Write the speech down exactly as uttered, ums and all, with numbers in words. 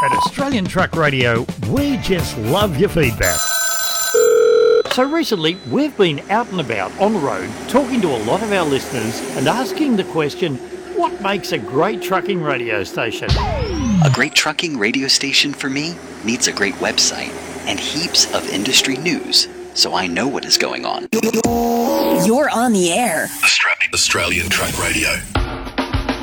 At Australian Truck Radio, we just love your feedback. So recently, we've been out and about on the road talking to a lot of our listeners and asking the question, what makes a great trucking radio station? A great trucking radio station for me needs a great website and heaps of industry news, so I know what is going on. You're on the air. Australian Truck Radio.